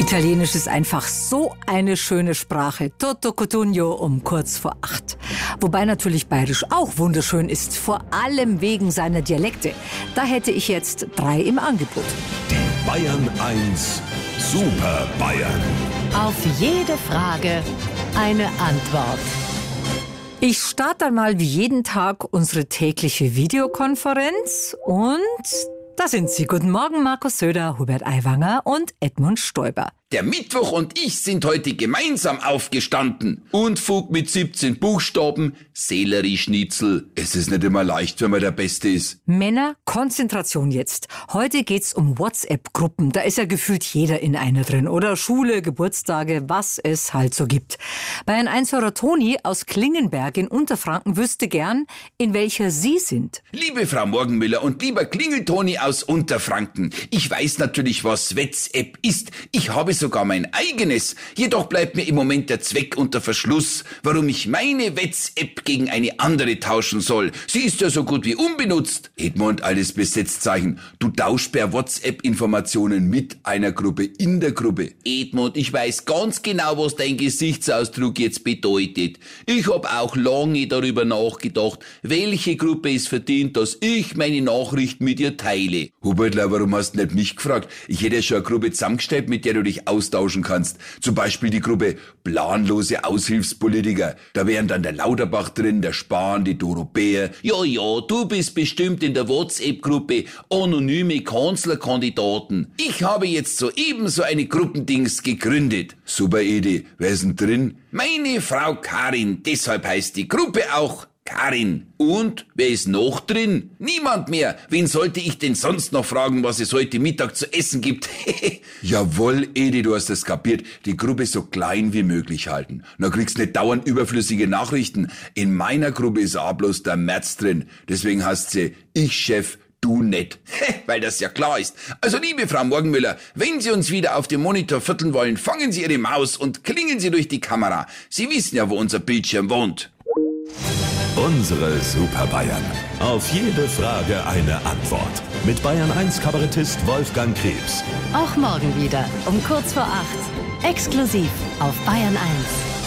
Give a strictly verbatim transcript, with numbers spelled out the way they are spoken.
Italienisch ist einfach so eine schöne Sprache. Tutto cotugno um kurz vor acht. Wobei natürlich Bayerisch auch wunderschön ist, vor allem wegen seiner Dialekte. Da hätte ich jetzt drei im Angebot. Die Bayern eins Super Bayern. Auf jede Frage eine Antwort. Ich starte dann mal wie jeden Tag unsere tägliche Videokonferenz und da sind sie. Guten Morgen, Markus Söder, Hubert Aiwanger und Edmund Stoiber. Der Mittwoch und ich sind heute gemeinsam aufgestanden. Unfug mit siebzehn Buchstaben, Sellerieschnitzel. Es ist nicht immer leicht, wenn man der Beste ist. Männer, Konzentration jetzt. Heute geht's um WhatsApp-Gruppen. Da ist ja gefühlt jeder in einer drin. Oder Schule, Geburtstage, was es halt so gibt. Bayern eins-Hörer Toni aus Klingenberg in Unterfranken wüsste gern, in welcher Sie sind. Liebe Frau Morgenmüller und lieber Klingeltoni aus Unterfranken. Ich weiß natürlich, was WhatsApp ist. Ich habe sogar mein eigenes. Jedoch bleibt mir im Moment der Zweck unter Verschluss, warum ich meine WhatsApp gegen eine andere tauschen soll. Sie ist ja so gut wie unbenutzt. Edmund, alles Besetzzeichen. Du tauschst per WhatsApp Informationen mit einer Gruppe in der Gruppe. Edmund, ich weiß ganz genau, was dein Gesichtsausdruck jetzt bedeutet. Ich habe auch lange darüber nachgedacht, welche Gruppe es verdient, dass ich meine Nachricht mit ihr teile. Hubertler, warum hast du nicht mich gefragt? Ich hätte ja schon eine Gruppe zusammengestellt, mit der du dich austauschen kannst. Zum Beispiel die Gruppe planlose Aushilfspolitiker. Da wären dann der Lauterbach drin, der Spahn, die Doro Bär. Ja, ja, du bist bestimmt in der WhatsApp-Gruppe anonyme Kanzlerkandidaten. Ich habe jetzt soeben so eine Gruppendings gegründet. Super Edi, wer ist denn drin? Meine Frau Karin, deshalb heißt die Gruppe auch Karin. Und wer ist noch drin? Niemand mehr. Wen sollte ich denn sonst noch fragen, was es heute Mittag zu essen gibt? Jawohl, Edi, du hast es kapiert. Die Gruppe so klein wie möglich halten. Na kriegst nicht dauernd überflüssige Nachrichten. In meiner Gruppe ist auch bloß der Merz drin. Deswegen heißt sie Ich Chef, du nicht. Weil das ja klar ist. Also liebe Frau Morgenmüller, wenn Sie uns wieder auf dem Monitor vierteln wollen, fangen Sie Ihre Maus und klingeln Sie durch die Kamera. Sie wissen ja, wo unser Bildschirm wohnt. Unsere Super Bayern. Auf jede Frage eine Antwort. Mit Bayern eins Kabarettist Wolfgang Krebs. Auch morgen wieder um kurz vor acht. Exklusiv auf Bayern eins.